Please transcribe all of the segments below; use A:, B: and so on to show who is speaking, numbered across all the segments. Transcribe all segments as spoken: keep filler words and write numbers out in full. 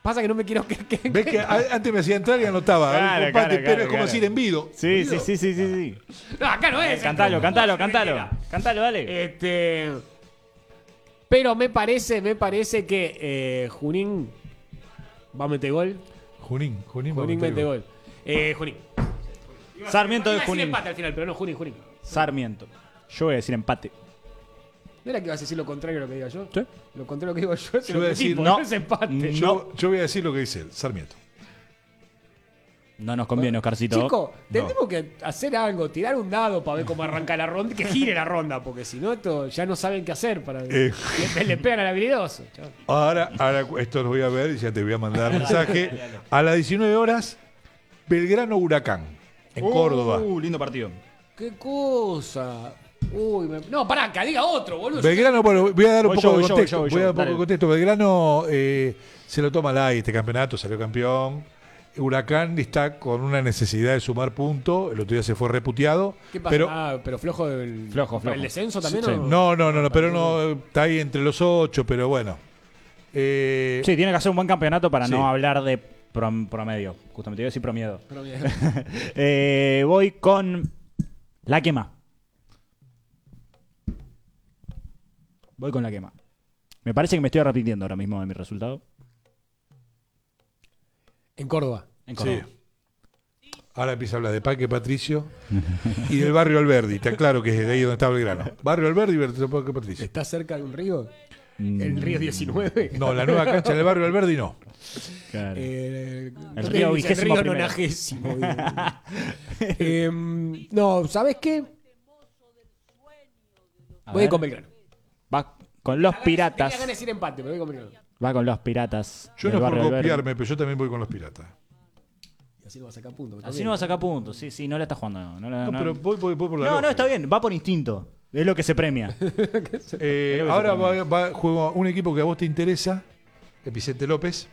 A: Pasa que no me quiero que... que
B: ¿Ves que antes me hacía entrar y anotaba?
C: Claro,
B: empate,
C: claro,
B: pero
C: claro,
B: es como
C: claro.
B: decir en vivo.
C: Sí, sí, sí, sí, sí, sí.
A: No, acá no es.
C: Cantalo, cantalo, cantalo.
A: Mentira.
C: Cantalo, dale.
A: Este... Pero me parece, me parece que eh, Junín va a meter gol.
B: Junín, Junín,
A: Junín
B: va a meter
A: mete
B: gol.
A: gol. Eh, Junín.
C: Sarmiento
A: Iba
C: de
A: a decir
C: Junín.
A: empate al final, pero no, Junín, Junín.
C: Sarmiento. Yo voy a decir empate.
A: ¿No era que ibas a decir lo contrario de lo que diga yo?
C: ¿Sí?
A: Lo contrario de lo que digo yo es
B: Yo
A: lo
B: voy a
A: que
B: decir,
A: digo,
C: no.
A: no es empate.
B: Yo, yo voy a decir lo que dice él, Sarmiento.
C: No nos conviene, Oscarcito.
A: Chico,
B: No.
A: tenemos que hacer algo, tirar un dado para ver cómo arranca la ronda, que gire la ronda, porque si no, esto ya no saben qué hacer. Para
B: Eh.
A: le, le pegan al habilidoso. chaval.
B: Ahora, ahora esto lo voy a ver y ya te voy a mandar mensaje. A las diecinueve horas, Belgrano Huracán, en Córdoba.
C: Uh, lindo partido.
A: ¿Qué cosa? Uy, me- no, pará, que diga otro, boludo.
B: Belgrano, bueno, voy a dar un
C: Voy
B: poco
C: yo,
B: de
C: voy yo,
B: contexto.
C: voy yo,
B: Voy a dar un
C: dale.
B: poco de contexto. Belgrano eh, se lo toma al aire este campeonato, salió campeón. Huracán está con una necesidad de sumar puntos. El otro día se fue reputeado.
A: ¿Qué pasa?
B: Pero,
A: Ah, pero flojo del
C: Flojo,
A: ¿para
C: flojo.
A: el descenso también.
C: Sí.
A: ¿o?
B: no, no, no, no, pero no está ahí entre los ocho, pero bueno. Eh,
C: Sí, tiene que hacer un buen campeonato para
B: Sí.
C: no hablar de prom- promedio. Justamente iba a decir promiedo.
A: Pero bien.
C: Eh, voy con la quema. Voy con la quema. Me parece que me estoy repitiendo ahora mismo de mi resultado.
A: En Córdoba.
C: En
B: sí.
C: Córdoba.
B: Ahora empieza a hablar de Paque Patricio y del barrio Alberdi. Está claro que es de ahí donde está Belgrano. Barrio Alberdi y Paque Patricio.
A: ¿Está cerca de un río?
C: Mm,
A: ¿El río diecinueve?
B: No, la nueva cancha del barrio Alberdi no.
C: claro.
A: Eh,
C: El
A: ¿dónde
C: río
A: dice?
C: vigésimo
A: El río
C: primero.
A: nonagésimo. Em, no, ¿sabes qué?
C: A
A: Voy
C: ver.
A: con Belgrano.
C: Va con los
A: Tenía
C: piratas.
A: ganas de decir empate, pero voy con Belgrano.
C: Va con los piratas.
B: Yo
C: del
B: no es por
C: barrio Alberdi.
B: copiarme, pero yo también voy con los piratas.
A: Y así no va a sacar puntos.
C: Así no va a sacar puntos. Sí, sí, no la está jugando. No, no,
B: No,
C: no.
B: pero voy, voy- voy por la
C: no, no,
B: lógica.
C: está bien. Va por instinto. Es lo que se premia.
B: Eh,
C: Creo que
B: ahora
C: se
B: va, va- juego un equipo que a vos te interesa, el Vicente López,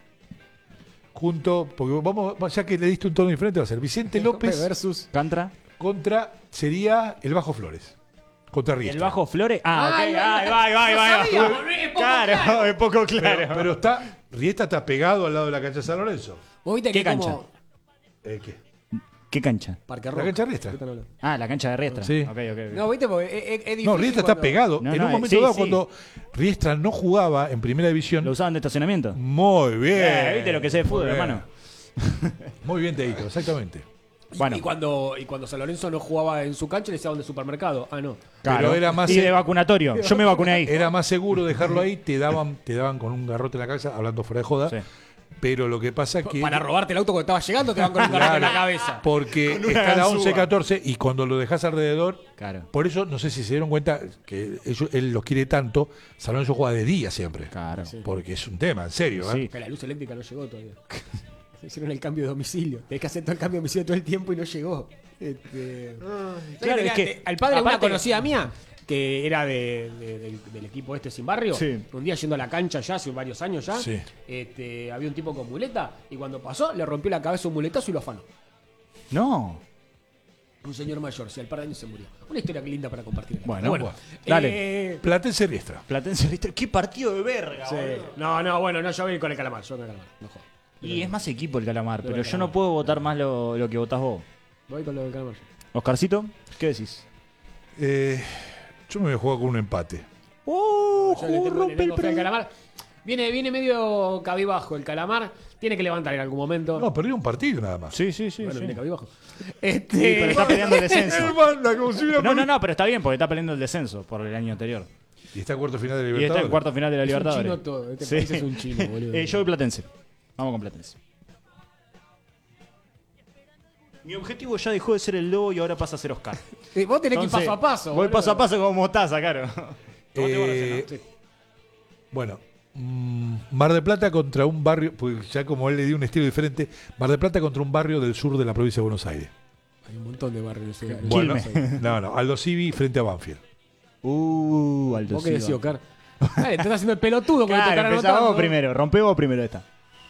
B: junto, porque vamos, ya que le diste un tono diferente, va a ser Vicente López
A: versus.
C: Cantra.
B: contra, sería el Bajo Flores, contra Riestra.
C: El bajo Flores. Ah,
A: Ay,
C: ok.
A: no,
C: Ahí va, ahí va, ahí va.
A: no
C: ahí va.
A: sabía, boludo, es poco
C: Claro,
A: claro.
C: es poco claro.
B: Pero, pero está, Riestra está pegado al lado de la cancha de San Lorenzo.
A: Vos viste
C: ¿Qué
A: que
C: cancha?
A: como
B: Eh, ¿qué?
C: ¿Qué cancha?
A: Parque
B: La
A: Rojo.
B: cancha Riestra.
A: ¿Qué están hablando?
C: Ah, la cancha de Riestra.
B: Sí.
C: Ok, ok, ok.
A: No, viste, porque es, es- es difícil.
B: No, Riestra está
A: cuando-
B: pegado.
C: No,
B: en
C: no,
B: un
C: eh,
B: momento
C: sí,
B: dado,
C: sí.
B: cuando Riestra no jugaba en primera división.
C: ¿Lo usaban de estacionamiento?
B: Muy bien.
C: Eh, ¿viste lo que sé de fútbol,
B: Muy bien.
C: hermano?
B: Muy bien, Teito, exactamente.
A: Y,
C: Bueno.
A: y cuando, y cuando San Lorenzo no jugaba en su cancha, le decían de supermercado. Ah, no.
B: Pero era más-
C: Y de vacunatorio. Yo me vacuné ahí.
B: Era más seguro dejarlo ahí, te daban, te daban con un garrote en la cabeza, hablando fuera de joda.
C: Sí.
B: Pero lo que pasa es que.
A: Para robarte el auto cuando estaba llegando, te van con un garrote en la cabeza.
B: Porque
C: Con una
B: está la
C: ganzúa.
B: once catorce y cuando lo dejas alrededor.
C: Claro.
B: Por eso, no sé si se dieron cuenta que ellos- él los quiere tanto. San Lorenzo juega de día siempre.
C: Claro.
B: Porque es un tema, en serio. ¿eh?
C: Sí.
A: Que la luz eléctrica no llegó todavía. Hicieron el cambio de domicilio. Tenés que hacer todo el cambio de domicilio todo el tiempo y no llegó. Este...
C: claro,
A: Mira,
C: es que,
A: te- al padre de una
C: aparte-
A: conocida mía, que era de, de- del, del equipo este sin barrio,
C: Sí.
A: un día yendo a la cancha ya, hace varios años ya,
B: Sí.
A: este, había un tipo con muleta y cuando pasó le rompió la cabeza un muletazo y lo afanó.
C: No.
A: Un señor mayor, si al par de años se murió. Una historia linda para compartir.
C: Bueno,
A: bueno
C: dale.
A: eh,
B: Platense Riestra.
C: Platense Riestra. Qué partido de verga,
A: sí.
C: boludo.
A: No, no, bueno, no, yo voy con el calamar, yo con el calamar, no jodas.
C: Y es más equipo el calamar, pero
A: el
C: yo
A: Calamar.
C: no puedo votar más lo, lo que votás vos.
A: Voy con lo del calamar.
C: Oscarcito, ¿qué decís?
B: Eh, yo me voy a jugar con un empate.
C: ¡Oh!
A: Yo le tengo- le
C: rompe el
A: tengo fe al
C: pre-
A: calamar. Viene, viene medio cabibajo el calamar. Tiene que levantar en algún momento.
B: No, perdió un partido nada más.
C: Sí, sí, sí.
A: bueno,
C: sí.
A: viene cabibajo. Este...
C: Sí, pero está peleando el descenso.
B: Hermana, como si hubiera
C: No, no,
B: perdido.
C: no, pero está bien porque está peleando el descenso por el año anterior.
B: Y está en cuarto final de
C: Y está
B: Libertadores.
C: en cuarto final de la
A: Es un
C: Libertadores.
A: chino todo. Este
C: Sí.
A: país es un chino, boludo.
C: Eh, yo voy Platense. Vamos con Platense. Mi objetivo ya dejó de ser el lobo y ahora pasa a ser Oscar.
A: Eh, vos tenés que ir
C: Entonces,
A: paso a paso.
C: Voy
A: boludo.
C: paso a paso como mostaza, claro.
B: Eh,
A: Sí.
B: Bueno, mm, Mar del Plata contra un barrio, pues ya como él le dio un estilo diferente, Mar del Plata contra un barrio del sur de la provincia de Buenos Aires.
A: Hay un montón de barrios. eh.
B: Bueno,
C: Quilmes.
B: no, no, Aldo Civi frente a Banfield.
C: Uh, Aldo
A: ¿Vos qué decís,
C: Civa.
A: Oscar? Dale, te estás haciendo el pelotudo con el
C: Claro,
A: tocar
C: empezá vos
A: anotando.
C: primero. Rompe vos primero esta.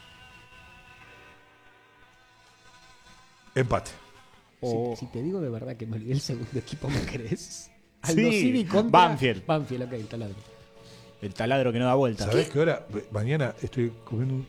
B: Empate.
C: Oh.
A: Si, si te digo de verdad que me olvidé el segundo equipo, ¿me crees?
C: Sí,
A: Civi contra
C: Banfield.
A: Banfield, ok, el taladro.
C: El taladro que no da vuelta.
B: ¿Sabés que ahora, mañana estoy comiendo un